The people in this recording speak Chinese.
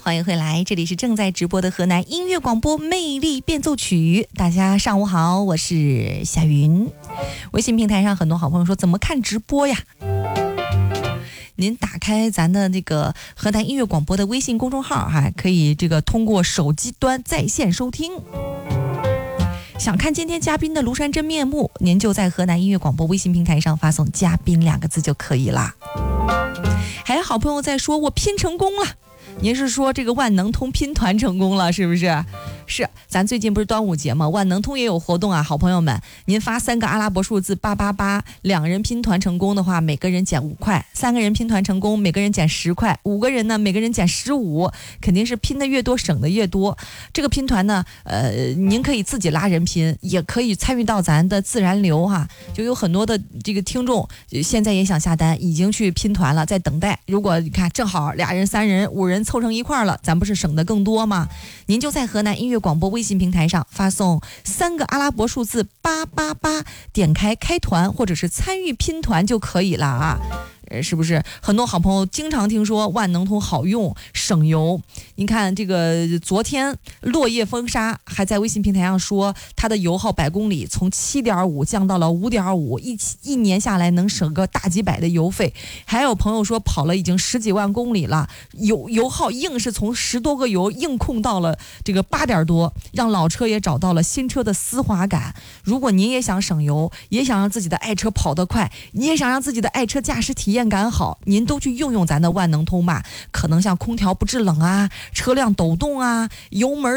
欢迎回来，这里是正在直播的河南音乐广播魅力变奏曲。大家上午好，我是夏云。微信平台上很多好朋友说怎么看直播呀？您打开咱的这个河南音乐广播的微信公众号哈，可以这个通过手机端在线收听。想看今天嘉宾的庐山真面目，您就在河南音乐广播微信平台上发送嘉宾2个字就可以了。还有好朋友在说我拼成功了，您是说这个万能通拼团成功了是不是？是，咱最近不是端午节吗？万能通也有活动啊，好朋友们，您发3个阿拉伯数字888，2个人拼团成功的话，每个人减5块；3个人拼团成功，每个人减10块；5个人呢，每个人减15，肯定是拼的越多省的越多。这个拼团呢，您可以自己拉人拼，也可以参与到咱的自然流哈，就有很多的这个听众现在也想下单，已经去拼团了，在等待。如果你看正好2人、3人、5人凑成一块了，咱不是省得更多吗？您就在河南音乐广播微信平台上发送3个阿拉伯数字888，点开开团或者是参与拼团就可以了啊。是不是很多好朋友经常听说万能通好用省油？你看这个昨天落叶风沙还在微信平台上说它的油耗100公里从 7.5 降到了 5.5， 一年下来能省个大几百的油费。还有朋友说跑了已经10几万公里了，油耗硬是从10多个油硬控到了这个8点多，让老车也找到了新车的丝滑感。如果您也想省油，也想让自己的爱车跑得快，你也想让自己的爱车驾驶体验感好，您都去用咱的万能通吧。可能像空调不制冷啊，车辆抖动啊，油门